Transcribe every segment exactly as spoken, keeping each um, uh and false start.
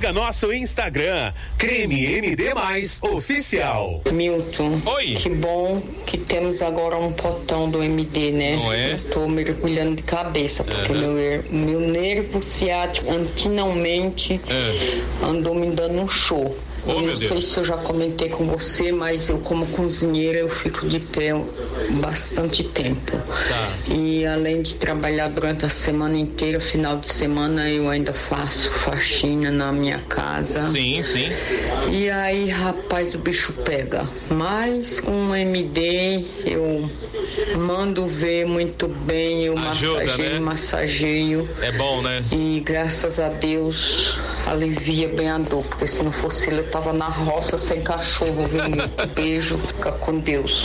Siga nosso Instagram, Creme M D Mais Oficial. Milton, Oi. Que bom que temos agora um potão do M D, né? Não é? Eu tô mergulhando de cabeça, porque Uhum. meu, meu nervo ciático, antinalmente, É. andou me dando um show. Oh, eu meu não sei Deus. se eu já comentei com você, mas eu como cozinheira eu fico de pé bastante tempo. Tá. E além de trabalhar durante a semana inteira, final de semana eu ainda faço faxina na minha casa. Sim, sim. E aí, rapaz, o bicho pega. Mas com o M D eu mando ver muito bem, eu Ajuda, massageio, né? massageio. É bom, né? E graças a Deus alivia bem a dor, porque se não fosse ele eu tava na roça sem cachorro, viu? Beijo, fica com Deus.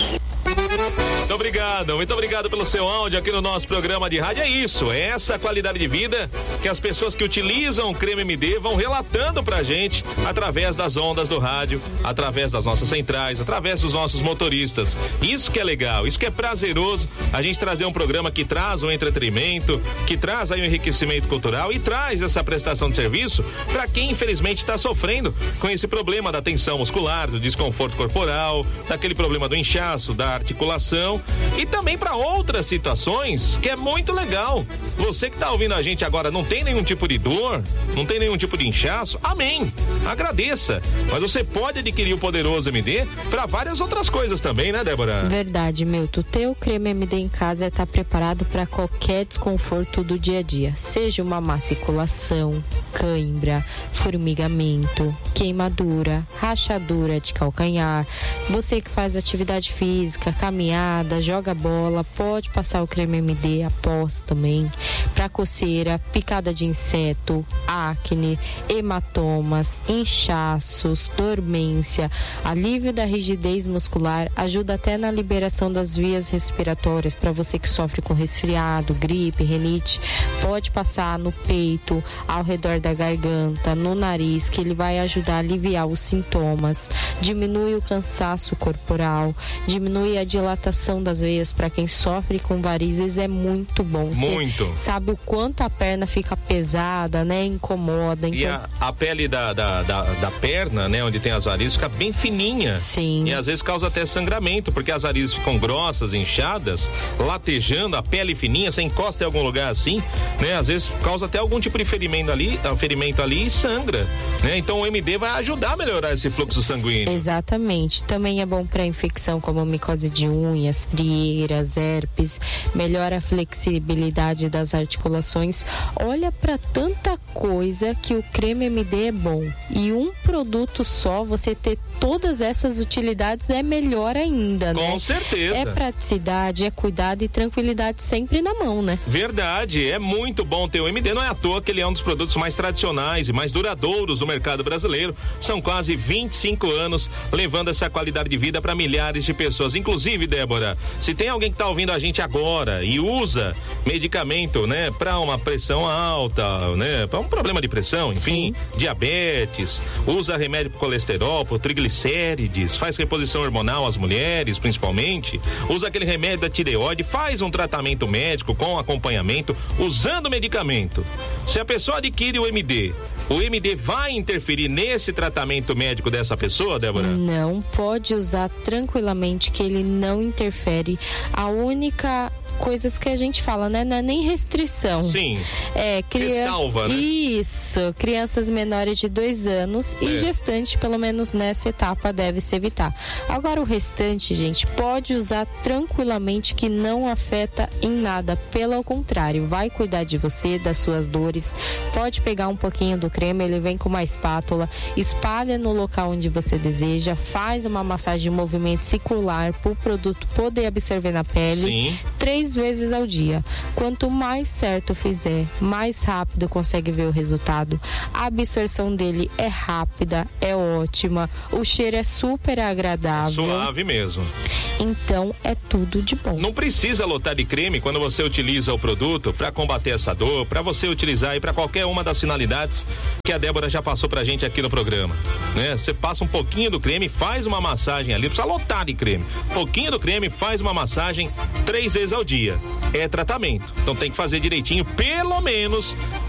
Muito obrigado, muito obrigado pelo seu áudio aqui no nosso programa de rádio. É isso, é essa qualidade de vida que as pessoas que utilizam o creme M D vão relatando pra gente através das ondas do rádio, através das nossas centrais, através dos nossos motoristas. Isso que é legal, isso que é prazeroso, a gente trazer um programa que traz um entretenimento, que traz aí um enriquecimento cultural e traz essa prestação de serviço pra quem infelizmente está sofrendo com esse problema da tensão muscular, do desconforto corporal, daquele problema do inchaço, da articulação e também para outras situações que é muito legal. Você que tá ouvindo a gente agora não tem nenhum tipo de dor, não tem nenhum tipo de inchaço, amém, agradeça, mas você pode adquirir o poderoso M D para várias outras coisas também, né, Débora? Verdade, Milton. Ter o creme M D em casa é estar preparado para qualquer desconforto do dia a dia, seja uma má circulação, cãibra, formigamento, queimadura, rachadura de calcanhar. Você que faz atividade física, caminhada, joga bola, pode passar o creme M D após também. Para coceira, picada de inseto, acne, hematomas, inchaços, dormência, alívio da rigidez muscular, ajuda até na liberação das vias respiratórias. Para você que sofre com resfriado, gripe, rinite, pode passar no peito, ao redor da garganta, no nariz, que ele vai ajudar a aliviar os sintomas, diminui o cansaço corporal, diminui a dilatação das veias. Para quem sofre com varizes é muito bom. Você Muito. sabe o quanto a perna fica pesada, né? Incomoda. Então... E a, a pele da, da, da, da perna, né, onde tem as varizes, fica bem fininha. Sim. E às vezes causa até sangramento, porque as varizes ficam grossas, inchadas, latejando, a pele fininha, você encosta em algum lugar assim, né? Às vezes causa até algum tipo de ferimento ali, ferimento ali e sangra, né? Então o M D vai ajudar a melhorar esse fluxo sanguíneo. Exatamente. Também é bom para infecção como micose de unhas, frieiras, herpes, melhora a flexibilidade das articulações. Olha para tanta coisa que o creme M D é bom. E um produto só, você ter todas essas utilidades é melhor ainda, né? Com certeza. É praticidade, é cuidado e tranquilidade sempre na mão, né? Verdade, é muito bom ter o M D, não é à toa que ele é um dos produtos mais tradicionais e mais duradouros do mercado brasileiro. São quase vinte e cinco anos levando essa qualidade de vida para milhares de pessoas. Inclusive, Débora, se tem alguém que tá ouvindo a gente agora e usa medicamento, né, para uma pressão alta, né, para um problema de pressão, enfim, Sim. diabetes, usa remédio pro colesterol, pro triglicérides, faz reposição hormonal às mulheres, principalmente, usa aquele remédio da tireoide, faz um tratamento médico com acompanhamento, usando medicamento. Se a pessoa adquire o M D, o M D vai interferir nesse tratamento médico dessa pessoa, Débora? Não, pode usar tranquilamente, que ele não interfere. A única coisas que a gente fala, né? Não é nem restrição. Sim. É, criança. Salva, né? Isso. Crianças menores de dois anos e É. gestante, pelo menos nessa etapa, deve se evitar. Agora, o restante, gente, pode usar tranquilamente, que não afeta em nada. Pelo contrário, vai cuidar de você, das suas dores. Pode pegar um pouquinho do creme, ele vem com uma espátula, espalha no local onde você deseja, faz uma massagem em movimento circular para o produto poder absorver na pele. Sim. Três vezes ao dia. Quanto mais certo fizer, mais rápido consegue ver o resultado. A absorção dele é rápida, é ótima, o cheiro é super agradável. Suave mesmo. Então é tudo de bom. Não precisa lotar de creme quando você utiliza o produto para combater essa dor, para você utilizar aí para qualquer uma das finalidades que a Débora já passou pra gente aqui no programa, né? Você passa um pouquinho do creme, faz uma massagem ali, não precisa lotar de creme. Pouquinho do creme, faz uma massagem três vezes ao dia. É tratamento. Então tem que fazer direitinho, pelo menos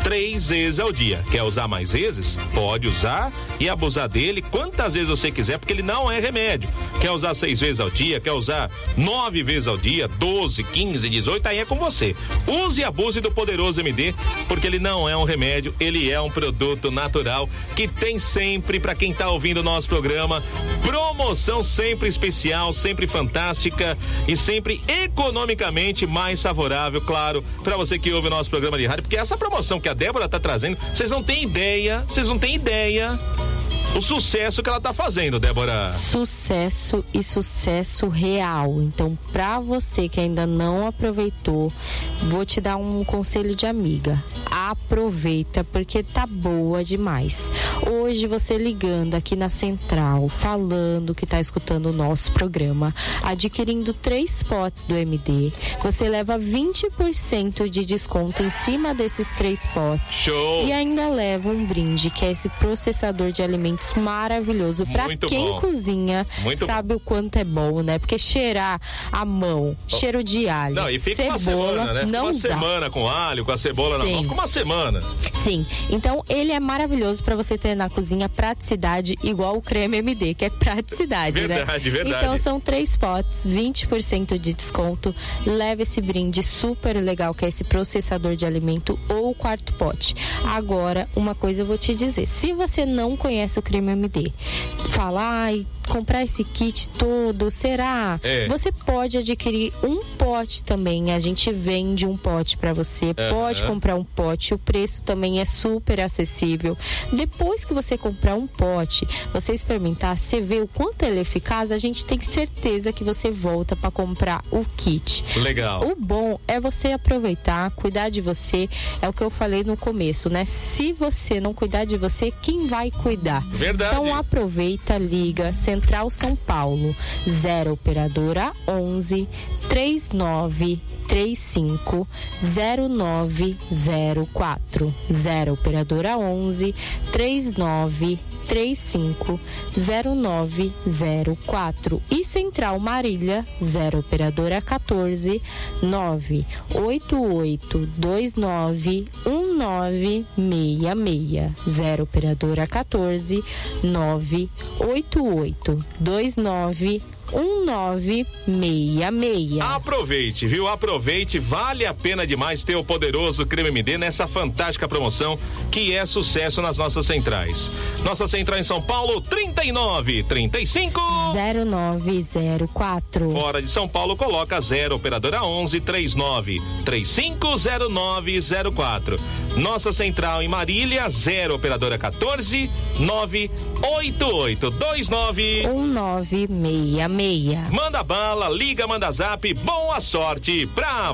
três vezes ao dia. Quer usar mais vezes? Pode usar e abusar dele quantas vezes você quiser, porque ele não é remédio. Quer usar seis vezes ao dia, quer usar nove vezes ao dia, doze, quinze, dezoito, aí é com você. Use e abuse do Poderoso M D, porque ele não é um remédio, ele é um produto natural que tem sempre, para quem tá ouvindo o nosso programa, promoção sempre especial, sempre fantástica e sempre economicamente mais favorável, claro, para você que ouve o nosso programa de rádio, porque essa promoção que a Débora tá trazendo, vocês não têm ideia, vocês não têm ideia o sucesso que ela tá fazendo, Débora. Sucesso e sucesso real. Então, pra você que ainda não aproveitou, vou te dar um conselho de amiga. Aproveita, porque tá boa demais. Hoje, você ligando aqui na central, falando que tá escutando o nosso programa, adquirindo três potes do M D, você leva vinte por cento de desconto em cima desses três potes. Show! E ainda leva um brinde, que é esse processador de alimentos maravilhoso. Pra quem bom. cozinha, Muito sabe bom. o quanto é bom, né? Porque cheirar a mão, oh. cheiro de alho, não, e fica cebola, uma semana, né? não uma dá. semana com alho, com a cebola Sim. na mão, fica uma semana. Sim, então ele é maravilhoso pra você ter na cozinha, praticidade, igual o creme M D, que é praticidade, verdade, né? Verdade, então são três potes, vinte por cento de desconto, leva esse brinde super legal, que é esse processador de alimento ou o quarto pote. Agora, uma coisa eu vou te dizer, se você não conhece o creme M D, fala, ai, comprar esse kit todo, será? É. Você pode adquirir um pote também, a gente vende um pote pra você, uhum. pode comprar um pote, o preço também é super acessível. Depois que você comprar um pote, você experimentar, você vê o quanto ele é eficaz, a gente tem certeza que você volta pra comprar o kit. Legal. O bom é você aproveitar, cuidar de você, é o que eu falei no começo, né? Se você não cuidar de você, quem vai cuidar? Verdade. Então aproveita, liga, Central São Paulo, zero operadora onze, três nove três cinco, zero nove zero quatro, zero operadora onze, três nove três cinco, zero nove zero quatro e Central Marília, zero operadora quatorze, nove oito oito dois nove um nove seis seis, zero operadora quatorze, nove oito oito dois nove um nove seis seis. Aproveite, viu? Aproveite, vale a pena demais ter o Poderoso Creme M D nessa fantástica promoção que é sucesso nas nossas centrais. Nossa central em São Paulo, trinta e nove, trinta e cinco, zero nove zero quatro. Fora de São Paulo, coloca zero operadora onze, trinta e nove, trinta e cinco, zero nove zero quatro. Nossa central em Marília, zero operadora quatorze, nove oito oito dois nove um nove seis seis. Manda bala, liga, manda zap, boa sorte pra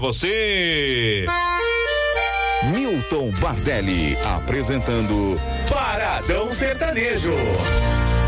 você. Milton Bardelli apresentando Paradão Sertanejo.